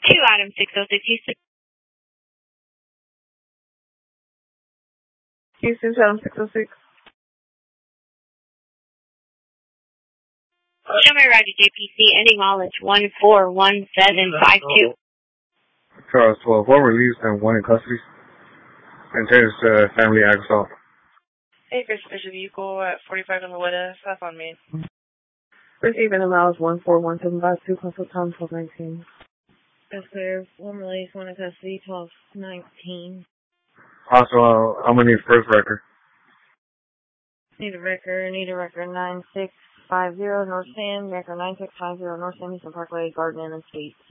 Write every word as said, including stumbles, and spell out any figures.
Two items, six oh six Houston. Houston, Chatham six oh six. Show me Roger J P C, ending mileage one four one seven five two. Charles twelve, one released and one in custody. Intended to family ag assault. Hey, Chris, there's a vehicle at forty-five on the Weta. That's on me. Receiving the miles one four one seven five two, consult time twelve nineteen. That's clear. One release, one in custody, twelve nineteen. Also, uh, I'm gonna need first record. Need a record, need a record nine six five zero North Sam, record nine six five zero North Sam, Houston Parkway, Garden and State.